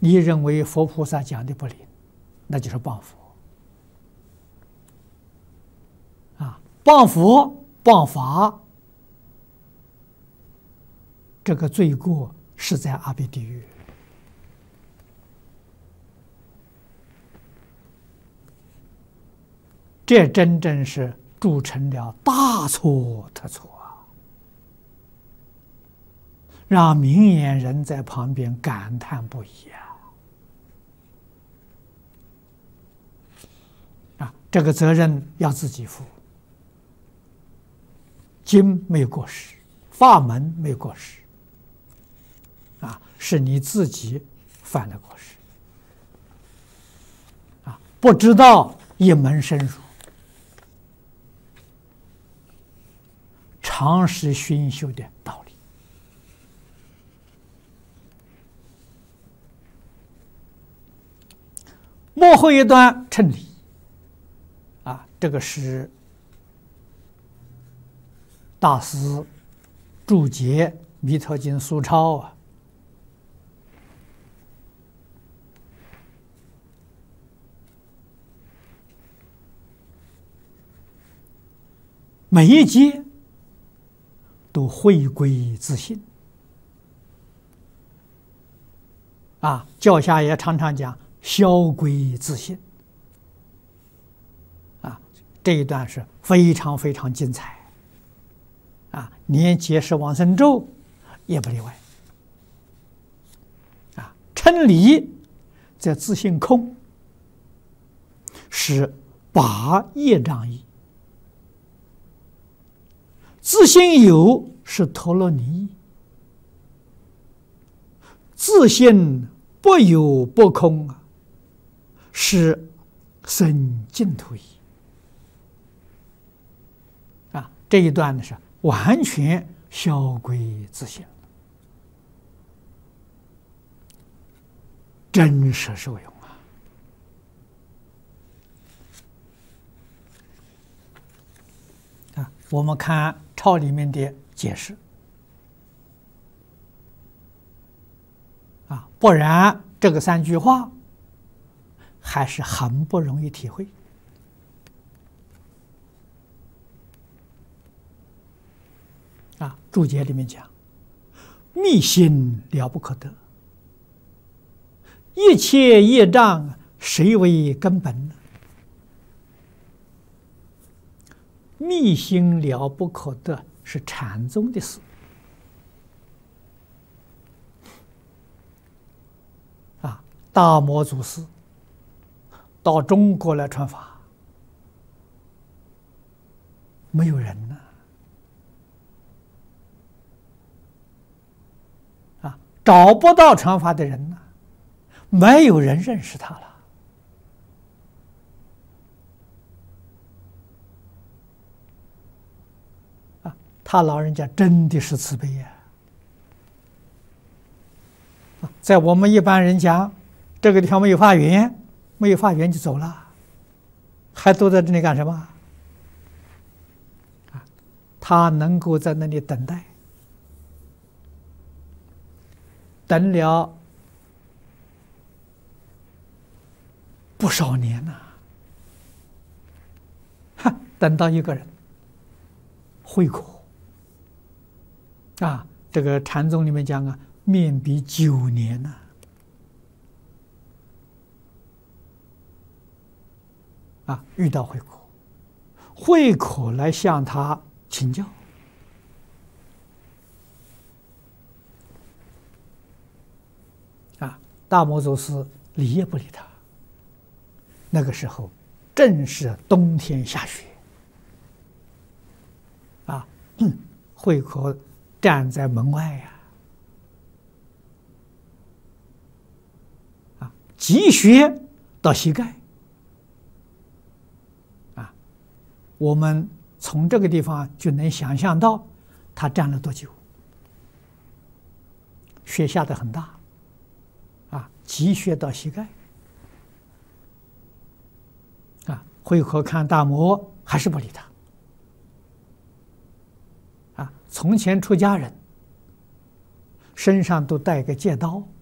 你认为佛菩萨讲的不灵，那就是谤佛啊！谤佛、谤法，这个罪过是在阿鼻地狱。这真正是铸成了大错特错啊！让明眼人在旁边感叹不已啊！这个责任要自己负。经没有过失，法门没有过失，啊，是你自己犯的过失啊！不知道一门深入，常识熏修的道理。末后一段称理啊，这个是大师注解《弥陀经》疏钞啊，每一节都回归自性啊，教下也常常讲销归自性啊，这一段是非常非常精彩啊，连解释往生咒也不例外啊。称理在自性空是拔业障义，自性有是陀罗尼义，自性不有不空啊，是生净土义啊。这一段呢是完全销归自性，真实受用啊！我们看抄里面的解释啊，不然这个3句话还是很不容易体会啊。注解里面讲，密心了不可得，一切业障谁为根本呢？密心了不可得是禅宗的事啊。大摩祖师到中国来传法，没有人呢啊，找不到传法的人呢，没有人认识他了。他老人家真的是慈悲呀！在我们一般人讲，这个地方没有法缘，没有法缘就走了，还躲在这里干什么？他能够在那里等待，等了不少年呐，等到一个人慧可。啊，这个禅宗里面讲啊，面壁9年呐，啊，遇到慧可，慧可来向他请教，啊，大摩祖师理也不理他。那个时候正是冬天下雪，啊，慧可站在门外呀，积雪到膝盖，啊，我们从这个地方就能想象到他站了多久。雪下得很大，啊，积雪到膝盖，啊，慧可看大摩还是不理他。从前出家人身上都带个戒刀，